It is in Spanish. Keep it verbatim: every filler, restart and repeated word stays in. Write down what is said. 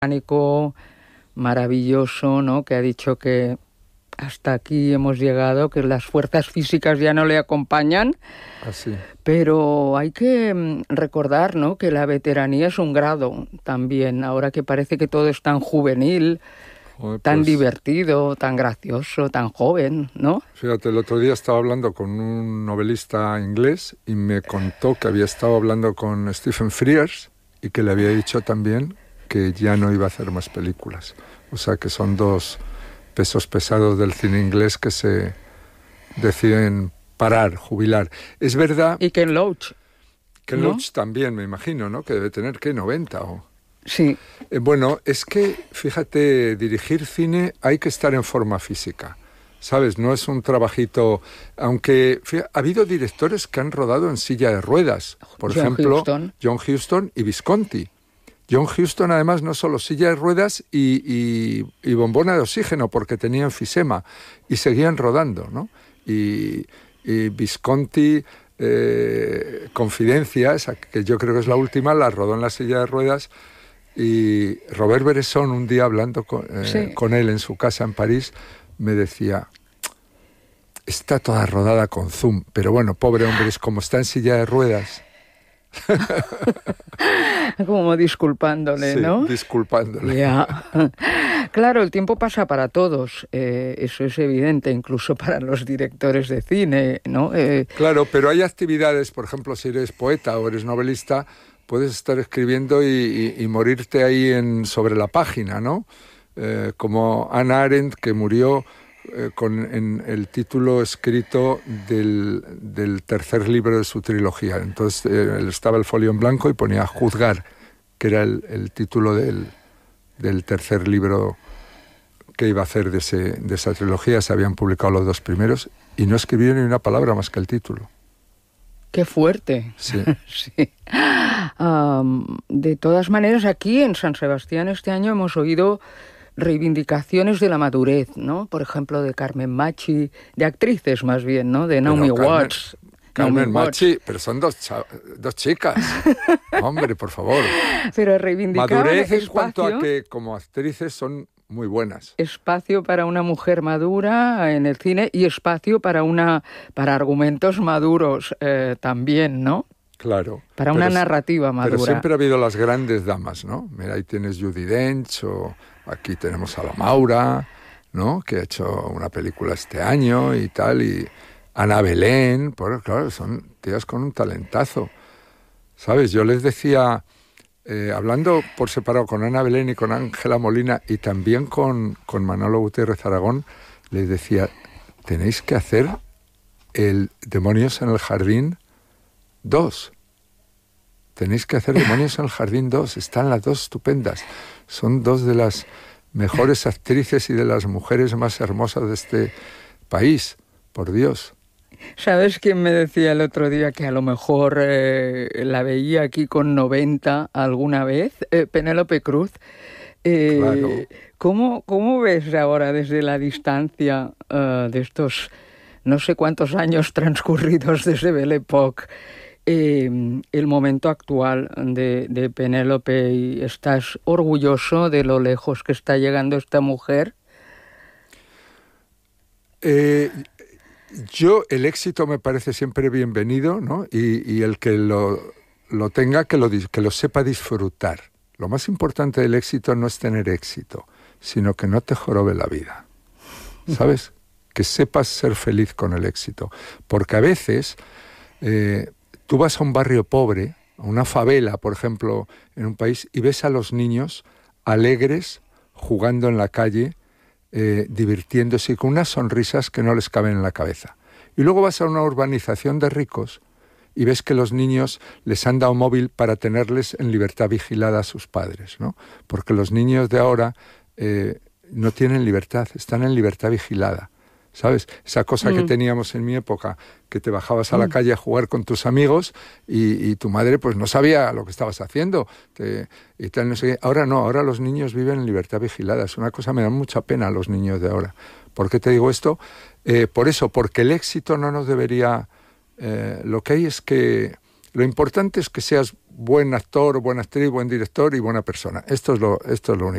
británico maravilloso, ¿no? Que ha dicho que hasta aquí hemos llegado, que las fuerzas físicas ya no le acompañan. Así. Pero hay que recordar, ¿no?, que la veteranía es un grado también, ahora que parece que todo es tan juvenil, Joder, tan pues, divertido, tan gracioso, tan joven, ¿no? Fíjate, el otro día estaba hablando con un novelista inglés y me contó que había estado hablando con Stephen Frears y que le había dicho también que ya no iba a hacer más películas. O sea, que son dos pesos pesados del cine inglés que se deciden parar, jubilar. Es verdad... Y Ken Loach. Ken ¿no? Loach también, me imagino, ¿no? Que debe tener, ¿qué? noventa o... Sí. Eh, bueno, es que, fíjate, dirigir cine hay que estar en forma física, ¿sabes? No es un trabajito... Aunque fíjate, ha habido directores que han rodado en silla de ruedas. Por John ejemplo, Huston. John Huston y Visconti. John Huston, además, no solo silla de ruedas y, y, y bombona de oxígeno, porque tenía enfisema, y seguían rodando, ¿no? Y, y Visconti, eh, Confidencia, esa que yo creo que es la última, la rodó en la silla de ruedas, y Robert Bresson, un día hablando con, eh, Sí. con él en su casa en París, me decía, está toda rodada con zoom, pero bueno, pobre hombre, es como está en silla de ruedas... Como disculpándole, sí, ¿no? disculpándole. Ya. Claro, el tiempo pasa para todos, eh, eso es evidente, incluso para los directores de cine, ¿no? Eh, claro, pero hay actividades, por ejemplo, si eres poeta o eres novelista, puedes estar escribiendo y, y, y morirte ahí en, sobre la página, ¿no? Eh, como Hannah Arendt, que murió eh, con en el título escrito del, del tercer libro de su trilogía. Entonces eh, estaba el folio en blanco y ponía Juzgar, que era el, el título del, del tercer libro que iba a hacer de, ese, de esa trilogía. Se habían publicado los dos primeros y no escribió ni una palabra más que el título. ¡Qué fuerte! Sí. Sí. Um, de todas maneras, aquí en San Sebastián este año hemos oído reivindicaciones de la madurez, ¿no? Por ejemplo, de Carmen Machi, de actrices más bien, ¿no? De Naomi Carmen, Watts. Carmen Naomi Machi, Watts. pero son dos, cha- dos chicas. Hombre, por favor. Pero reivindicaban Madurez en espacio, cuanto a que como actrices son muy buenas. Espacio para una mujer madura en el cine y espacio para una para argumentos maduros eh, también, ¿no? Claro. Para una pero, narrativa madura. Pero siempre ha habido las grandes damas, ¿no? Mira, ahí tienes Judi Dench, o aquí tenemos a la Maura, ¿no? Que ha hecho una película este año y tal, y Ana Belén, pues claro, son tías con un talentazo. ¿Sabes? Yo les decía, eh, hablando por separado con Ana Belén y con Ángela Molina y también con, con Manolo Gutiérrez Aragón, les decía, tenéis que hacer el Demonios en el Jardín dos. Tenéis que hacer Demonios en el Jardín dos. Están las dos estupendas. Son dos de las mejores actrices y de las mujeres más hermosas de este país. Por Dios. ¿Sabes quién me decía el otro día que a lo mejor eh, la veía aquí con noventa alguna vez? Eh, Penélope Cruz. Eh, Claro. ¿cómo, ¿Cómo ves ahora desde la distancia uh, de estos no sé cuántos años transcurridos desde Belle Époque, eh, el momento actual de, de Penélope? ¿Y estás orgulloso de lo lejos que está llegando esta mujer? Eh, yo, el éxito me parece siempre bienvenido, ¿no? Y, y el que lo, lo tenga, que lo, que lo sepa disfrutar. Lo más importante del éxito no es tener éxito, sino que no te jorobe la vida, ¿sabes? Que sepas ser feliz con el éxito. Porque a veces eh, tú vas a un barrio pobre, a una favela, por ejemplo, en un país, y ves a los niños alegres, jugando en la calle, eh, divirtiéndose, con unas sonrisas que no les caben en la cabeza. Y luego vas a una urbanización de ricos y ves que los niños les han dado móvil para tenerles en libertad vigilada a sus padres, ¿no? Porque los niños de ahora eh, no tienen libertad, están en libertad vigilada. ¿Sabes? Esa cosa mm. que teníamos en mi época, que te bajabas a la mm. calle a jugar con tus amigos y, y tu madre pues no sabía lo que estabas haciendo. Te, y tal, no sé qué. Ahora no, ahora los niños viven en libertad vigilada. Es una cosa, me da mucha pena a los niños de ahora. ¿Por qué te digo esto? Eh, por eso, porque el éxito no nos debería... Eh, lo que hay es que... Lo importante es que seas buen actor, buena actriz, buen director y buena persona. Esto es lo, esto es lo único.